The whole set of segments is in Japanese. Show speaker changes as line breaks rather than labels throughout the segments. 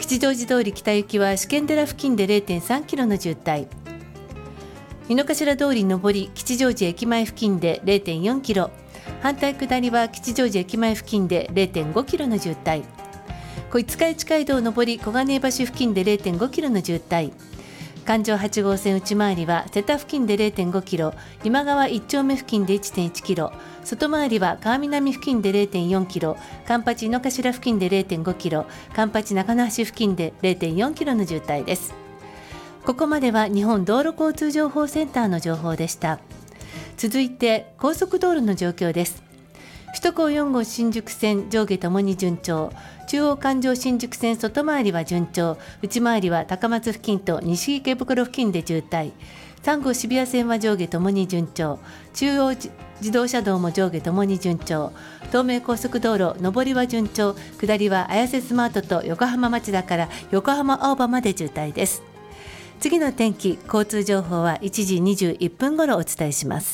吉祥寺通り北行きは試験寺付近で 0.3 キロの渋滞。井の頭通り上り吉祥寺駅前付近で 0.4 キロ、反対下りは吉祥寺駅前付近で 0.5 キロの渋滞。小五日市街道上り小金井橋付近で 0.5 キロの渋滞。環状8号線内回りは瀬田付近で 0.5 キロ、今川1丁目付近で 1.1 キロ、外回りは川南付近で 0.4 キロ、環八井の頭付近で 0.5 キロ、環八中野橋付近で 0.4 キロの渋滞です。ここまでは日本道路交通情報センターの情報でした。続いて高速道路の状況です。首都高4号新宿線上下ともに順調、中央環状新宿線外回りは順調、内回りは高松付近と西池袋付近で渋滞。3号渋谷線は上下ともに順調、中央自動車道も上下ともに順調、東名高速道路上りは順調、下りは綾瀬スマートと横浜町田から横浜青葉まで渋滞です。次の天気、交通情報は1時21分ごろお伝えします。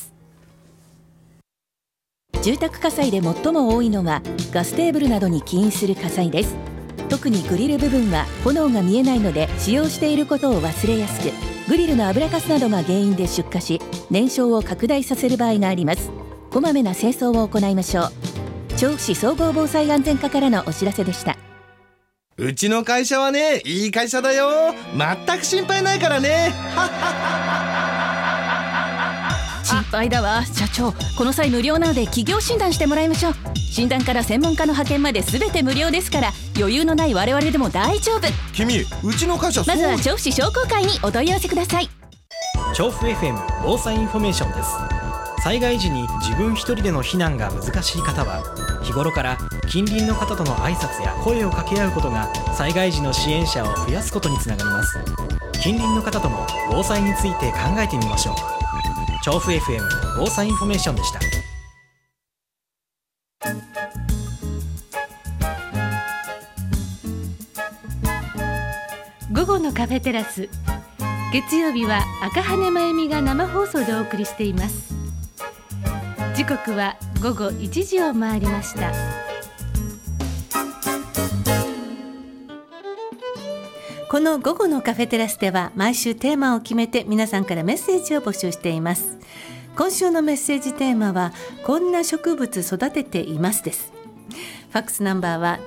住宅火災で最も多いのはガステーブルなどに起因する火災です。特にグリル部分は炎が見えないので使用していることを忘れやすく、グリルの油かすなどが原因で出火し燃焼を拡大させる場合があります。こまめな清掃を行いましょう。調布市総合防災安全課からのお知らせでした。
うちの会社はね、いい会社だよ。全く心配ないからね。
心配だわ社長、この際無料なので企業診断してもらいましょう。診断から専門家の派遣まで全て無料ですから、余裕のない我々でも大丈夫。
君、うちの会社
まずは調布市商工会にお問い合わせください。
調布 FM 防災インフォメーションです。災害時に自分一人での避難が難しい方は、日頃から近隣の方との挨拶や声を掛け合うことが災害時の支援者を増やすことにつながります。近隣の方とも防災について考えてみましょう。調布 FM 防災インフォメーションでした。
午後のカフェテラス、月曜日は赤羽真由美が生放送でお送りしています。時刻は午後1時を回りました。この午後のカフェテラスでは毎週テーマを決めて皆さんからメッセージを募集しています。今週のメッセージテーマはこんな植物育てていますです。ファックスナンバーは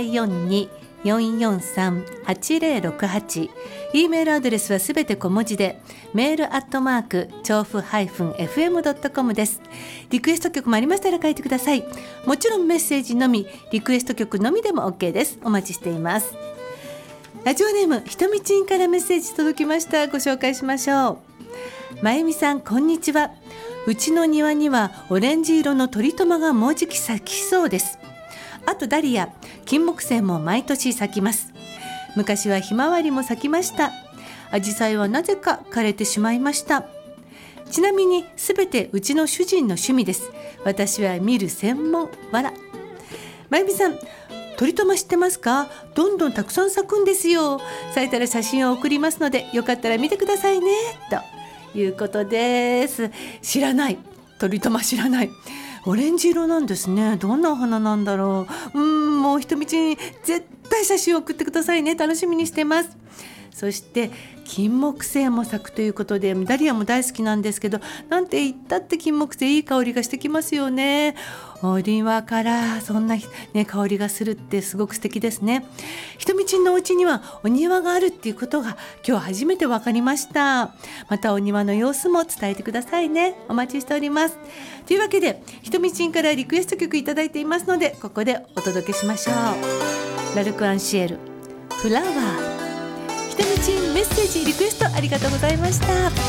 042-443-8068、 E メールアドレスはすべて小文字でメール@調布-fm.com です。リクエスト曲もありましたら書いてください。もちろんメッセージのみ、リクエスト曲のみでも OK です。お待ちしています。ラジオネームひとみちんからメッセージ届きました。ご紹介しましょう。まゆみさん、こんにちは。うちの庭にはオレンジ色の鳥トマがもうじき咲きそうです。あとダリア、金木犀も毎年咲きます。昔はひまわりも咲きました。アジサイはなぜか枯れてしまいました。ちなみにすべてうちの主人の趣味です。私は見る専門。わら。まゆみさん、鳥トマ知ってますか？どんどんたくさん咲くんですよ。咲いたら写真を送りますので、よかったら見てくださいね、ということです。知らない。鳥トマ知らない。オレンジ色なんですね。どんなお花なんだろう。もうひとみちに絶対写真を送ってくださいね。楽しみにしてます。そして金木犀も咲くということで、ダリアも大好きなんですけど、なんて言ったって金木犀いい香りがしてきますよね。お庭からそんな、香りがするってすごく素敵ですね。ひとみちんのお家にはお庭があるっていうことが今日初めて分かりました。またお庭の様子も伝えてくださいね。お待ちしております。というわけでひとみちんからリクエスト曲いただいていますので、ここでお届けしましょう。ラルク・アンシエル、フラワー。ひとみちん、メッセージリクエストありがとうございました。